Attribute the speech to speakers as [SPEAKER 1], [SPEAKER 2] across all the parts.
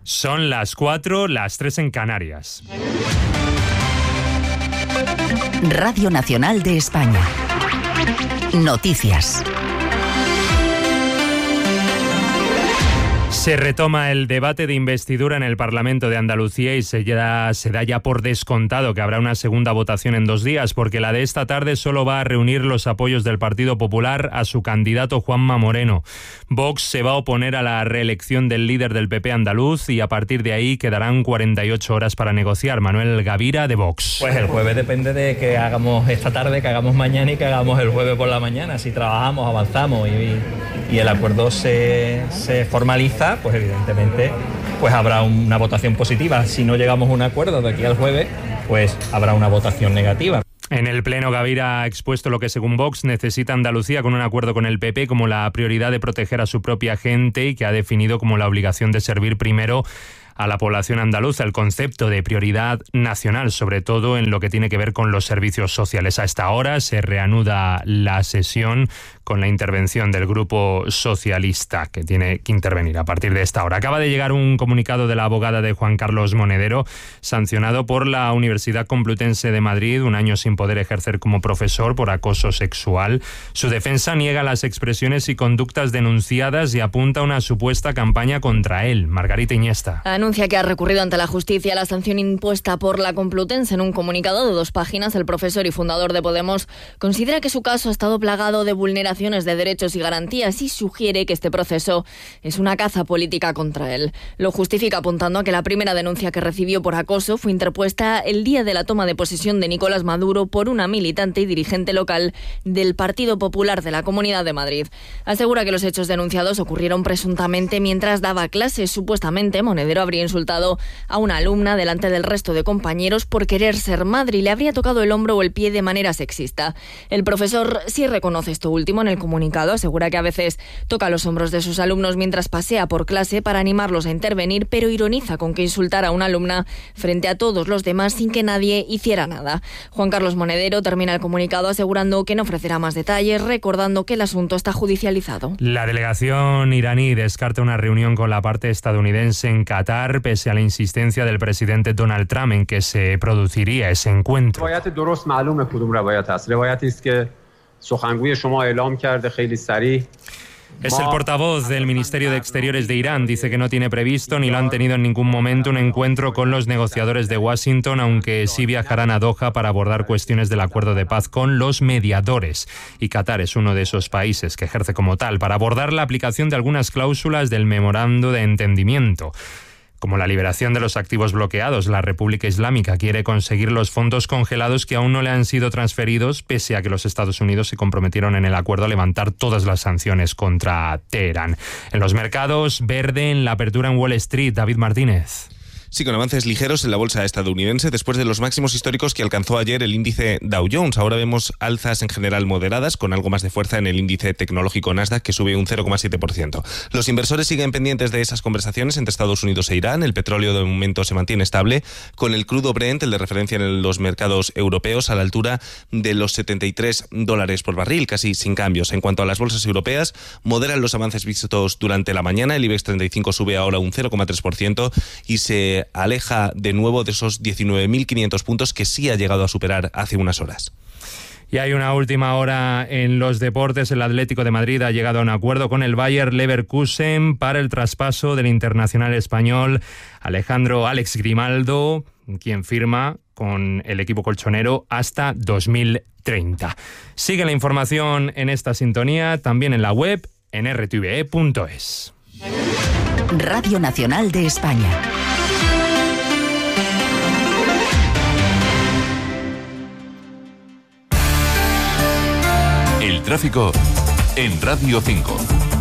[SPEAKER 1] Son las 4, las 3 en Canarias.
[SPEAKER 2] Radio Nacional de España. Noticias.
[SPEAKER 1] Se retoma el debate de investidura en el Parlamento de Andalucía y se da ya por descontado que habrá una segunda votación en 2 días, porque la de esta tarde solo va a reunir los apoyos del Partido Popular a su candidato Juanma Moreno. Vox se va a oponer a la reelección del líder del PP andaluz y a partir de ahí quedarán 48 horas para negociar. Manuel Gavira, de Vox.
[SPEAKER 3] Pues el jueves depende de que hagamos esta tarde, que hagamos mañana y que hagamos el jueves por la mañana. Si trabajamos, avanzamos y el acuerdo se formaliza, pues evidentemente pues habrá una votación positiva. Si no llegamos a un acuerdo de aquí al jueves, pues habrá una votación negativa.
[SPEAKER 1] En el Pleno, Gavira ha expuesto lo que según Vox necesita Andalucía con un acuerdo con el PP como la prioridad de proteger a su propia gente y que ha definido como la obligación de servir primero a la población andaluza, el concepto de prioridad nacional, sobre todo en lo que tiene que ver con los servicios sociales. A esta hora se reanuda la sesión con la intervención del Grupo Socialista, que tiene que intervenir a partir de esta hora. Acaba de llegar un comunicado de la abogada de Juan Carlos Monedero, sancionado por la Universidad Complutense de Madrid, 1 año sin poder ejercer como profesor por acoso sexual. Su defensa niega las expresiones y conductas denunciadas y apunta a una supuesta campaña contra él. Margarita Iniesta.
[SPEAKER 4] Anuncia que ha recurrido ante la justicia la sanción impuesta por la Complutense. En un comunicado de 2 páginas, el profesor y fundador de Podemos considera que su caso ha estado plagado de vulneraciones de derechos y garantías y sugiere que este proceso es una caza política contra él. Lo justifica apuntando a que la primera denuncia que recibió por acoso fue interpuesta el día de la toma de posesión de Nicolás Maduro por una militante y dirigente local del Partido Popular de la Comunidad de Madrid. Asegura que los hechos denunciados ocurrieron presuntamente mientras daba clases. Supuestamente, Monedero habría insultado a una alumna delante del resto de compañeros por querer ser madre y le habría tocado el hombro o el pie de manera sexista. El profesor sí reconoce esto último en el comunicado. Asegura que a veces toca los hombros de sus alumnos mientras pasea por clase para animarlos a intervenir, pero ironiza con que insultara a una alumna frente a todos los demás sin que nadie hiciera nada. Juan Carlos Monedero termina el comunicado asegurando que no ofrecerá más detalles, recordando que el asunto está judicializado.
[SPEAKER 1] La delegación iraní descarta una reunión con la parte estadounidense en Qatar, pese a la insistencia del presidente Donald Trump en que se produciría ese encuentro. Es el portavoz del Ministerio de Exteriores de Irán. Dice que no tiene previsto ni lo han tenido en ningún momento un encuentro con los negociadores de Washington, aunque sí viajarán a Doha para abordar cuestiones del acuerdo de paz con los mediadores. Y Qatar es uno de esos países que ejerce como tal para abordar la aplicación de algunas cláusulas del memorando de entendimiento, como la liberación de los activos bloqueados. La República Islámica quiere conseguir los fondos congelados que aún no le han sido transferidos, pese a que los Estados Unidos se comprometieron en el acuerdo a levantar todas las sanciones contra Teherán. En los mercados, verde en la apertura en Wall Street. David Martínez.
[SPEAKER 5] Sí, con avances ligeros en la bolsa estadounidense después de los máximos históricos que alcanzó ayer el índice Dow Jones. Ahora vemos alzas en general moderadas, con algo más de fuerza en el índice tecnológico Nasdaq, que sube un 0,7%. Los inversores siguen pendientes de esas conversaciones entre Estados Unidos e Irán. El petróleo de momento se mantiene estable, con el crudo Brent, el de referencia en los mercados europeos, a la altura de los $73 por barril, casi sin cambios. En cuanto a las bolsas europeas, moderan los avances vistos durante la mañana. El IBEX 35 sube ahora un 0,3% y se aleja de nuevo de esos 19.500 puntos que sí ha llegado a superar hace unas horas.
[SPEAKER 1] Y hay una última hora en los deportes. El Atlético de Madrid ha llegado a un acuerdo con el Bayer Leverkusen para el traspaso del internacional español Alex Grimaldo, quien firma con el equipo colchonero hasta 2030. Sigue la información en esta sintonía, también en la web, en rtve.es.
[SPEAKER 2] Radio Nacional de España.
[SPEAKER 6] El tráfico en Radio 5.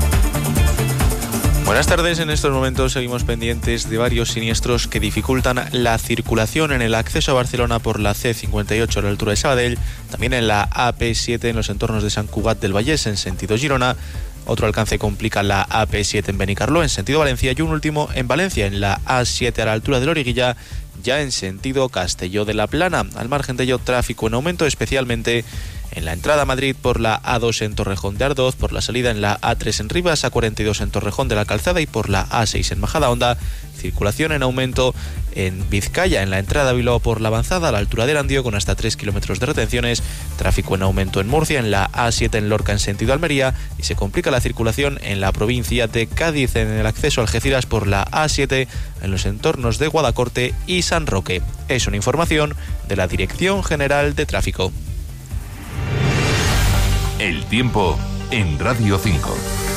[SPEAKER 7] Buenas tardes. En estos momentos seguimos pendientes de varios siniestros que dificultan la circulación en el acceso a Barcelona por la C58 a la altura de Sabadell, también en la AP7 en los entornos de Sant Cugat del Vallès en sentido Girona. Otro alcance complica la AP7 en Benicarló en sentido Valencia y un último en Valencia en la A7 a la altura de Loriguilla, ya en sentido Castelló de la Plana. Al margen de ello, tráfico en aumento, especialmente en la entrada a Madrid por la A2 en Torrejón de Ardoz, por la salida en la A3 en Rivas, A42 en Torrejón de la Calzada y por la A6 en Majadahonda, Circulación en aumento en Vizcaya, en la entrada a Bilbao por la avanzada, a la altura del Andío, con hasta 3 kilómetros de retenciones. Tráfico en aumento en Murcia, en la A7 en Lorca en sentido Almería, y se complica la circulación en la provincia de Cádiz en el acceso a Algeciras por la A7 en los entornos de Guadacorte y San Roque. Es una información de la Dirección General de Tráfico.
[SPEAKER 6] El tiempo en Radio 5.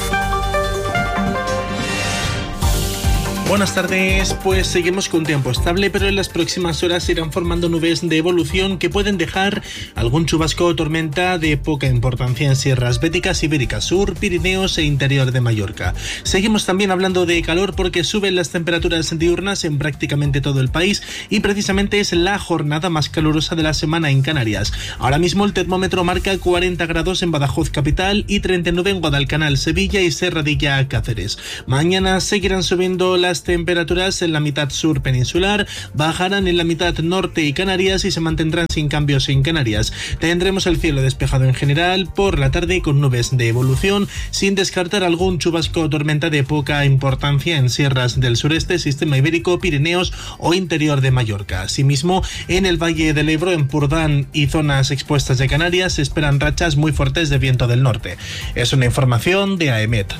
[SPEAKER 8] Buenas tardes, pues seguimos con tiempo estable, pero en las próximas horas se irán formando nubes de evolución que pueden dejar algún chubasco o tormenta de poca importancia en sierras béticas, ibéricas sur, Pirineos e interior de Mallorca. Seguimos también hablando de calor porque suben las temperaturas diurnas en prácticamente todo el país y precisamente es la jornada más calurosa de la semana en Canarias. Ahora mismo el termómetro marca 40 grados en Badajoz capital y 39 en Guadalcanal, Sevilla y Serradilla, Cáceres. Mañana seguirán subiendo las temperaturas en la mitad sur peninsular, bajarán en la mitad norte y Canarias y se mantendrán sin cambios en Canarias. Tendremos el cielo despejado en general por la tarde con nubes de evolución, sin descartar algún chubasco o tormenta de poca importancia en sierras del sureste, sistema ibérico, Pirineos o interior de Mallorca. Asimismo, en el Valle del Ebro, en Purdán y zonas expuestas de Canarias se esperan rachas muy fuertes de viento del norte. Es una información de AEMET.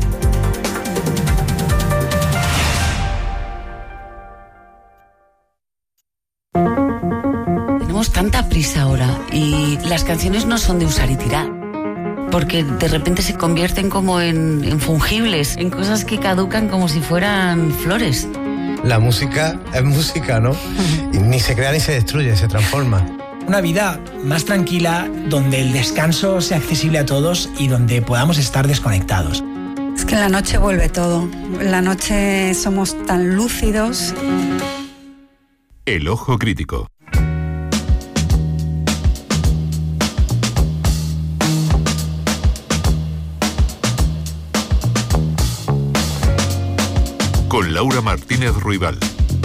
[SPEAKER 9] Tenemos tanta prisa ahora y las canciones no son de usar y tirar, porque de repente se convierten como en fungibles, en cosas que caducan como si fueran flores.
[SPEAKER 10] La música es música, ¿no? Y ni se crea ni se destruye, se transforma.
[SPEAKER 11] Una vida más tranquila, donde el descanso sea accesible a todos y donde podamos estar desconectados.
[SPEAKER 12] Es que en la noche vuelve todo. En la noche somos tan lúcidos.
[SPEAKER 6] El ojo crítico. Con Laura Martínez Ruibal.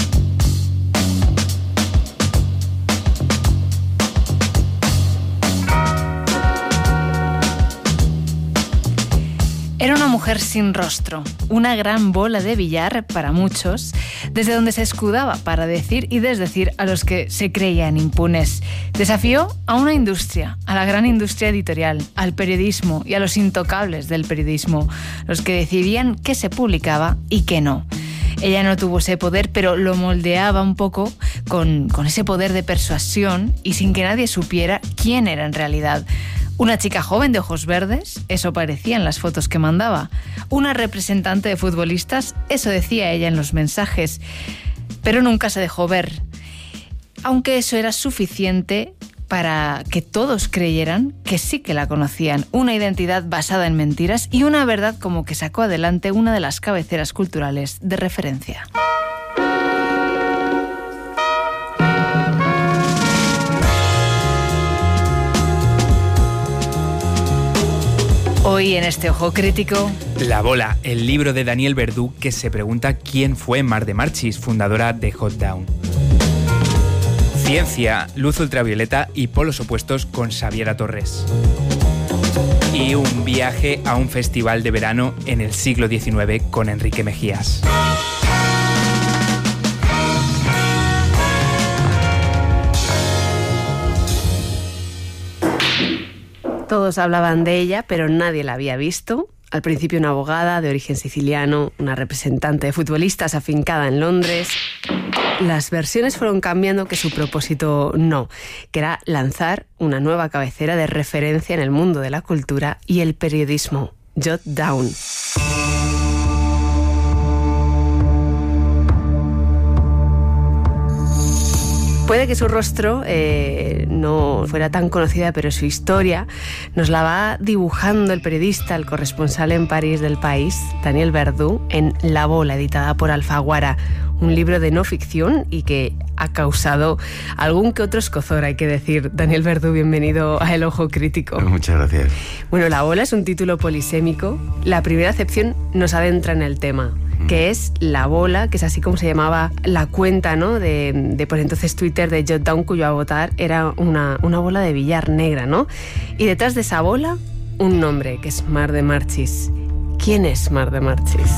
[SPEAKER 13] Era una mujer sin rostro, una gran bola de billar para muchos, desde donde se escudaba para decir y desdecir a los que se creían impunes. Desafió a una industria, a la gran industria editorial, al periodismo y a los intocables del periodismo, los que decidían qué se publicaba y qué no. Ella no tuvo ese poder, pero lo moldeaba un poco con ese poder de persuasión y sin que nadie supiera quién era en realidad. Una chica joven de ojos verdes, eso parecía en las fotos que mandaba. Una representante de futbolistas, eso decía ella en los mensajes. Pero nunca se dejó ver. Aunque eso era suficiente para que todos creyeran que sí que la conocían. Una identidad basada en mentiras y una verdad como que sacó adelante una de las cabeceras culturales de referencia. Hoy en este Ojo Crítico...
[SPEAKER 14] La bola, el libro de Daniel Verdú que se pregunta quién fue Mar de Marchis, fundadora de Hot Down. Ciencia, luz ultravioleta y polos opuestos con Xaviera Torres. Y un viaje a un festival de verano en el siglo XIX con Enrique Mejías.
[SPEAKER 15] Todos hablaban de ella, pero nadie la había visto. Al principio una abogada de origen siciliano, una representante de futbolistas afincada en Londres. Las versiones fueron cambiando, que su propósito no, que era lanzar una nueva cabecera de referencia en el mundo de la cultura y el periodismo, Jot Down. Puede que su rostro no fuera tan conocida, pero su historia nos la va dibujando el periodista, el corresponsal en París del País, Daniel Verdú, en La bola, editada por Alfaguara, un libro de no ficción y que ha causado algún que otro escozor, hay que decir. Daniel Verdú, bienvenido a El Ojo Crítico.
[SPEAKER 10] Muchas gracias.
[SPEAKER 15] Bueno, La bola es un título polisémico. La primera acepción nos adentra en el tema, que es La bola, que es así como se llamaba la cuenta, ¿no?, de por entonces Twitter de Jot Down, cuyo avatar era una bola de billar negra, ¿no? Y detrás de esa bola, un nombre, que es Mar de Marchis. ¿Quién es Mar de Marchis?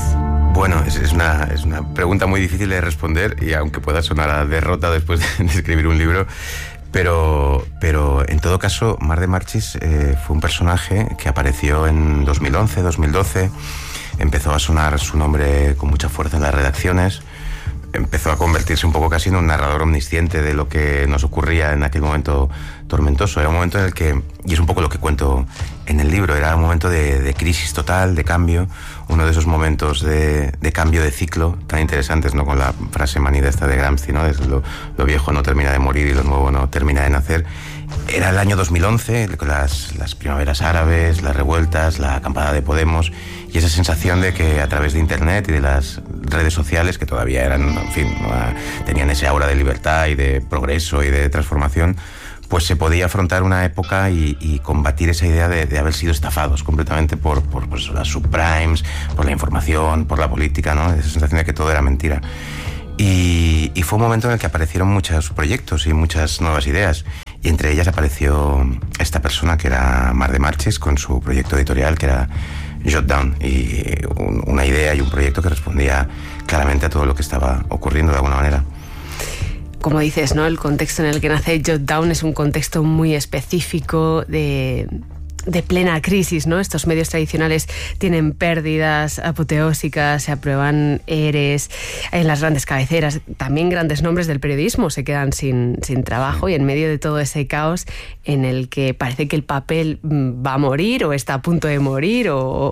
[SPEAKER 16] Bueno, es una pregunta muy difícil de responder, y aunque pueda sonar a derrota después de escribir un libro, pero en todo caso, Mar de Marchis fue un personaje que apareció en 2011, 2012, empezó a sonar su nombre con mucha fuerza en las redacciones, empezó a convertirse un poco casi en un narrador omnisciente de lo que nos ocurría en aquel momento tormentoso. Era un momento en el que, y es un poco lo que cuento en el libro, era un momento de crisis total, de cambio, uno de esos momentos de cambio de ciclo tan interesantes, ¿no? Con la frase manida esta de Gramsci, ¿no? Es lo viejo no termina de morir y lo nuevo no termina de nacer. Era el año 2011, con las primaveras árabes, las revueltas, la acampada de Podemos, y esa sensación de que a través de Internet y de las redes sociales, que todavía eran, en fin, tenían ese aura de libertad y de progreso y de transformación, pues se podía afrontar una época y combatir esa idea de haber sido estafados completamente por pues, las subprimes, por la información, por la política, ¿no? Esa sensación de que todo era mentira. Y fue un momento en el que aparecieron muchos proyectos y muchas nuevas ideas. Y entre ellas apareció esta persona que era Mar de Marchis, con su proyecto editorial que era Jotdown, y una idea y un proyecto que respondía claramente a todo lo que estaba ocurriendo de alguna manera.
[SPEAKER 15] Como dices, ¿no? El contexto en el que nace Jotdown es un contexto muy específico de plena crisis, ¿no? Estos medios tradicionales tienen pérdidas apoteósicas, se aprueban ERES, en las grandes cabeceras, también grandes nombres del periodismo se quedan sin trabajo, y en medio de todo ese caos en el que parece que el papel va a morir o está a punto de morir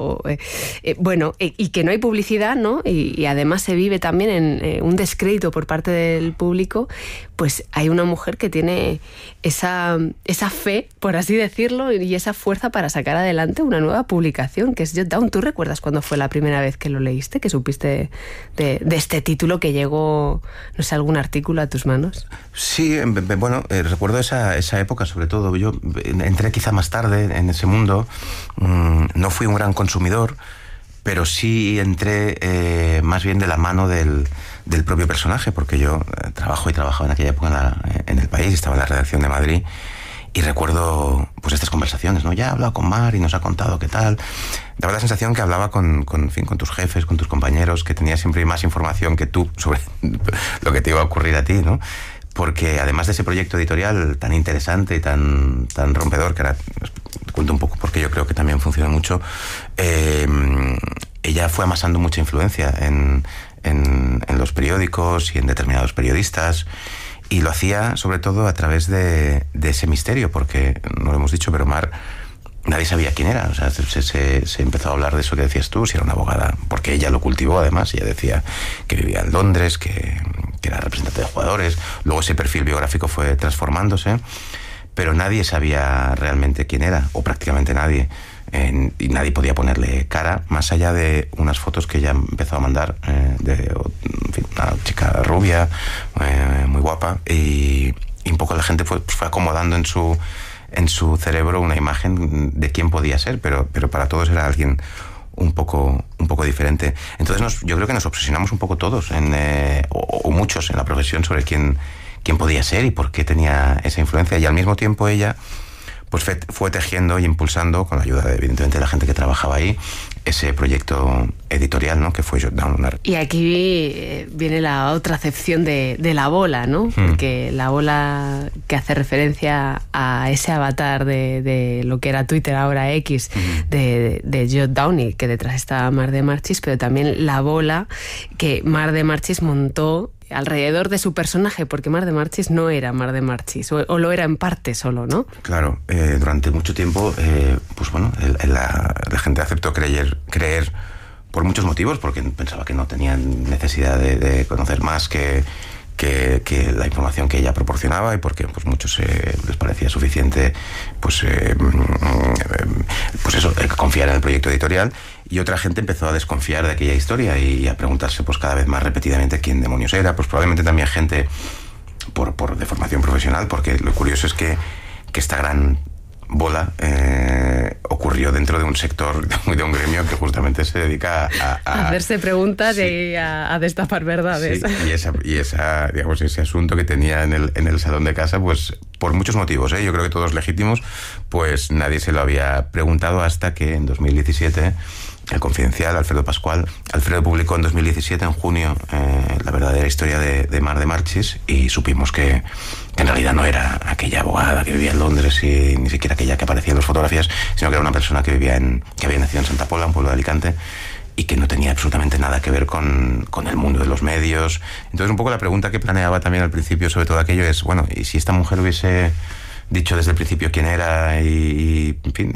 [SPEAKER 15] y que no hay publicidad, ¿no? Y además se vive también en un descrédito por parte del público, pues hay una mujer que tiene esa fe, por así decirlo, y esa fuerza para sacar adelante una nueva publicación, que es Jotdown. ¿Tú recuerdas cuándo fue la primera vez que lo leíste, que supiste de este título, que llegó, no sé, algún artículo a tus manos?
[SPEAKER 16] Sí, bueno, recuerdo esa época sobre todo. Yo entré quizá más tarde en ese mundo, no fui un gran consumidor, pero sí entré más bien de la mano del propio personaje, porque yo trabajaba en aquella época en El País, estaba en la redacción de Madrid, y recuerdo pues estas conversaciones, ¿no? Ya he hablado con Mar y nos ha contado qué tal. Daba la sensación que hablaba con tus jefes, con tus compañeros, que tenía siempre más información que tú sobre lo que te iba a ocurrir a ti, ¿no? Porque además de ese proyecto editorial tan interesante y tan rompedor, que ahora te cuento un poco porque yo creo que también funciona mucho, ella fue amasando mucha influencia en los periódicos y en determinados periodistas, y lo hacía sobre todo a través de ese misterio, porque no lo hemos dicho, pero Mar, nadie sabía quién era. O sea, se empezó a hablar de eso que decías tú, si era una abogada, porque ella lo cultivó además. Ella decía que vivía en Londres, que era representante de jugadores. Luego ese perfil biográfico fue transformándose, pero nadie sabía realmente quién era, o prácticamente nadie. Y nadie podía ponerle cara, más allá de unas fotos que ella empezó a mandar de una chica rubia, muy guapa, y un poco la gente fue acomodando en su cerebro una imagen de quién podía ser, pero para todos era alguien un poco diferente. Entonces yo creo que nos obsesionamos un poco todos, o muchos en la profesión, sobre quién podía ser y por qué tenía esa influencia, y al mismo tiempo ella pues fue tejiendo y impulsando, con la ayuda evidentemente de la gente que trabajaba ahí, ese proyecto editorial, ¿no? Que fue Jotdown.
[SPEAKER 15] Y aquí viene la otra acepción de la bola, ¿no? Porque la bola que hace referencia a ese avatar de lo que era Twitter, ahora X, de Jotdown, y que detrás está Mar de Marchis, pero también la bola que Mar de Marchis montó alrededor de su personaje, porque Mar de Marchis no era Mar de Marchis, o lo era en parte solo, ¿no?
[SPEAKER 16] Claro, durante mucho tiempo, pues bueno, la gente aceptó creer por muchos motivos, porque pensaba que no tenían necesidad de conocer más que la información que ella proporcionaba, y porque pues muchos les parecía suficiente pues eso, confiar en el proyecto editorial, y otra gente empezó a desconfiar de aquella historia y a preguntarse pues cada vez más repetidamente quién demonios era. Pues probablemente también gente de formación profesional, porque lo curioso es que esta gran bola ocurrió dentro de un sector, de un gremio que justamente se dedica a
[SPEAKER 15] hacerse preguntas, sí, y a destapar verdades.
[SPEAKER 16] Sí, y ese asunto que tenía en el salón de casa, pues por muchos motivos, yo creo que todos legítimos, pues nadie se lo había preguntado hasta que en 2017 El Confidencial, Alfredo Pascual. Alfredo publicó en 2017, en junio, la verdadera historia de Mar de Marchis, y supimos que en realidad no era aquella abogada que vivía en Londres y ni siquiera aquella que aparecía en las fotografías, sino que era una persona que había nacido en Santa Pola, un pueblo de Alicante, y que no tenía absolutamente nada que ver con el mundo de los medios. Entonces, un poco la pregunta que planeaba también al principio sobre todo aquello es, bueno, ¿y si esta mujer hubiese dicho desde el principio quién era y en fin,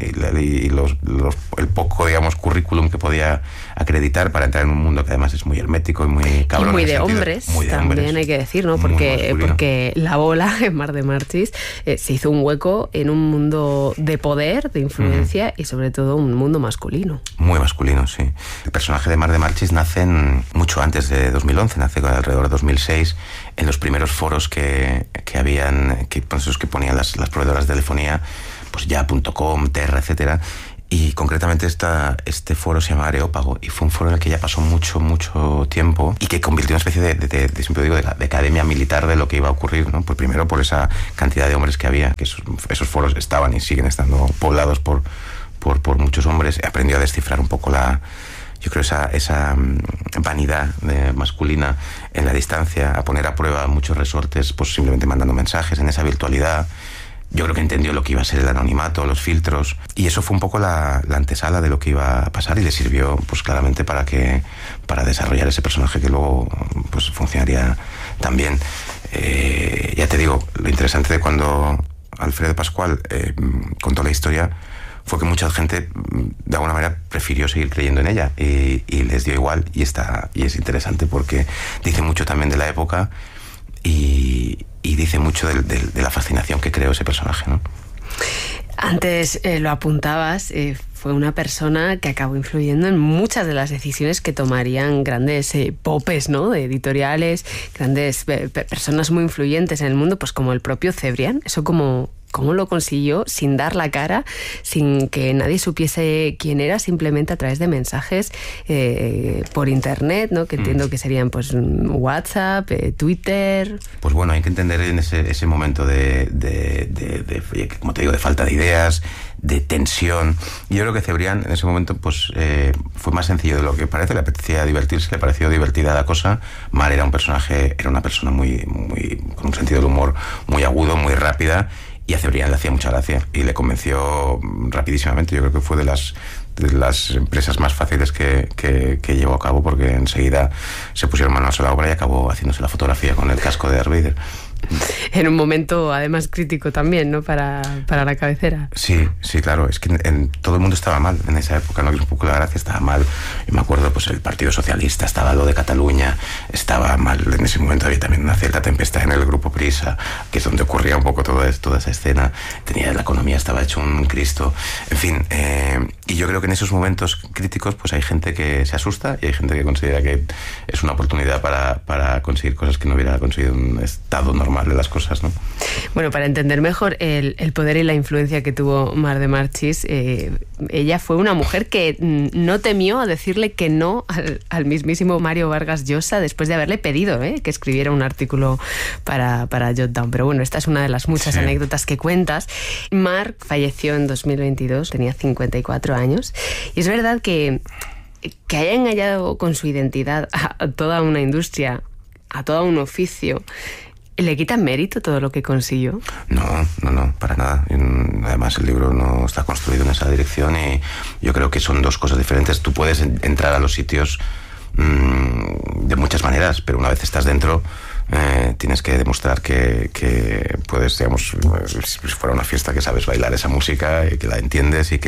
[SPEAKER 16] el poco, digamos, currículum que podía acreditar para entrar en un mundo que además es muy hermético y muy cabrón?
[SPEAKER 15] Y muy de hombres, también hay que decir, ¿no? Porque la bola en Mar de Marchis se hizo un hueco en un mundo de poder, de influencia y sobre todo un mundo masculino.
[SPEAKER 16] Muy masculino, sí. El personaje de Mar de Marchis nace mucho antes de 2011, nace alrededor de 2006, en los primeros foros que habían, esos que ponían las proveedoras de telefonía, pues ya.com, Terra, etcétera. Y concretamente este foro se llama Areópago, y fue un foro en el que ya pasó mucho tiempo y que convirtió en una especie de siempre digo, de academia militar de lo que iba a ocurrir, ¿no? Pues primero por esa cantidad de hombres que había, que esos foros estaban y siguen estando poblados por muchos hombres. Aprendió a descifrar un poco yo creo esa vanidad masculina en la distancia, a poner a prueba muchos resortes, pues simplemente mandando mensajes en esa virtualidad. Yo creo que entendió lo que iba a ser el anonimato, los filtros, y eso fue un poco la antesala de lo que iba a pasar, y le sirvió pues claramente para desarrollar ese personaje que luego pues funcionaría tan bien. Ya te digo, lo interesante de cuando Alfredo Pascual contó la historia fue que mucha gente de alguna manera prefirió seguir creyendo en ella y les dio igual, y es interesante porque dice mucho también de la época y dice mucho de la fascinación que creó ese personaje, ¿no?
[SPEAKER 15] Antes lo apuntabas, fue una persona que acabó influyendo en muchas de las decisiones que tomarían grandes popes, ¿no? De editoriales, grandes personas muy influyentes en el mundo, pues como el propio Cebrián. Eso ¿Cómo lo consiguió sin dar la cara, sin que nadie supiese quién era, simplemente a través de mensajes por internet, ¿no? Que entiendo que serían pues WhatsApp, Twitter? Pues
[SPEAKER 16] bueno, hay que entender en ese momento de como te digo, de falta de ideas, de tensión. Y yo creo que Cebrián en ese momento pues fue más sencillo de lo que parece. Le apetecía divertirse, le pareció divertida la cosa. Mar era una persona muy con un sentido del humor muy agudo, muy rápida, y a Cebrián le hacía mucha gracia y le convenció rapidísimamente. Yo creo que fue de las empresas más fáciles que llevó a cabo, porque enseguida se pusieron manos a la obra y acabó haciéndose la fotografía con el casco de Darth Vader.
[SPEAKER 15] En un momento además crítico también, ¿no? Para la cabecera.
[SPEAKER 16] Sí, claro, es que todo el mundo estaba mal en esa época, ¿no? Que es un poco la gracia, estaba mal. Yo me acuerdo, pues el Partido Socialista, estaba lo de Cataluña, estaba mal. En ese momento había también una cierta tempestad en el grupo Prisa, que es donde ocurría un poco toda esa escena. La economía estaba hecho un Cristo, en fin. Y yo creo que en esos momentos críticos pues hay gente que se asusta y hay gente que considera que es una oportunidad para conseguir cosas que no hubiera conseguido un estado normal de las cosas, ¿no?
[SPEAKER 15] Bueno, para entender mejor el poder y la influencia que tuvo Mar de Marchis, ella fue una mujer que no temió a decirle que no al mismísimo Mario Vargas Llosa después de haberle pedido que escribiera un artículo para Jotdown. Pero bueno, esta es una de las muchas anécdotas que cuentas. Mar falleció en 2022, tenía 54 años, y es verdad que haya engañado con su identidad a toda una industria, a todo un oficio. ¿Le quita mérito todo lo que consiguió?
[SPEAKER 16] No, para nada. Además, el libro no está construido en esa dirección y yo creo que son dos cosas diferentes. Tú puedes entrar a los sitios de muchas maneras, pero una vez estás dentro tienes que demostrar que puedes, digamos, si fuera una fiesta, que sabes bailar esa música y que la entiendes y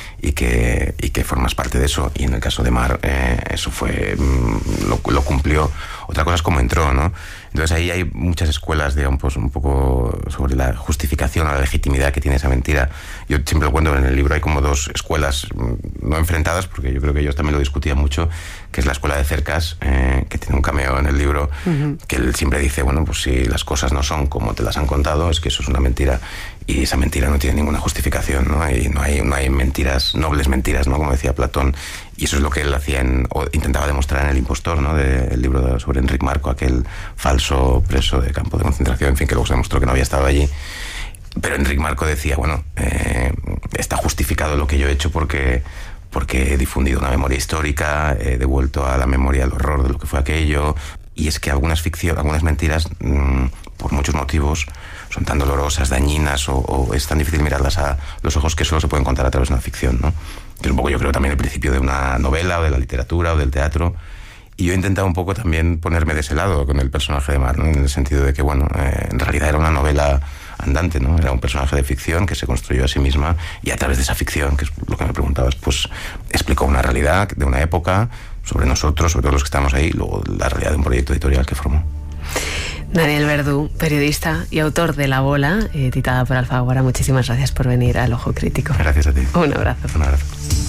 [SPEAKER 16] que formas parte de eso. Y en el caso de Mar, eso fue lo cumplió. Otra cosa es cómo entró, ¿no? Entonces ahí hay muchas escuelas, digamos, pues un poco sobre la justificación o la legitimidad que tiene esa mentira. Yo siempre lo cuento en el libro, hay como dos escuelas no enfrentadas, porque yo creo que ellos también lo discutían mucho, que es la escuela de Cercas, que tiene un cameo en el libro, que él siempre dice, bueno, pues si las cosas no son como te las han contado, es que eso es una mentira, y esa mentira no tiene ninguna justificación, ¿no? Y no hay mentiras, nobles mentiras, ¿no? Como decía Platón. Y eso es lo que él hacía o intentaba demostrar en El impostor, ¿no? Del libro sobre Enric Marco, aquel falso preso de campo de concentración, en fin, que luego se demostró que no había estado allí. Pero Enric Marco decía, bueno, está justificado lo que yo he hecho porque porque he difundido una memoria histórica, he devuelto a la memoria el horror de lo que fue aquello. Y es que algunas mentiras, por muchos motivos, son tan dolorosas, dañinas, o es tan difícil mirarlas a los ojos que solo se pueden contar a través de una ficción, ¿no? Que es un poco, yo creo, también el principio de una novela, o de la literatura, o del teatro. Y yo he intentado un poco también ponerme de ese lado con el personaje de Mar, ¿no? En el sentido de que, bueno, en realidad era una novela andante, ¿no? Era un personaje de ficción que se construyó a sí misma, y a través de esa ficción, que es lo que me preguntabas, pues explicó una realidad de una época, sobre nosotros, sobre todos los que estamos ahí, y luego la realidad de un proyecto editorial que formó.
[SPEAKER 15] Daniel Verdú, periodista y autor de La Bola, editada por Alfaguara, muchísimas gracias por venir al Ojo Crítico.
[SPEAKER 16] Gracias a ti.
[SPEAKER 15] Un abrazo.
[SPEAKER 16] Un abrazo.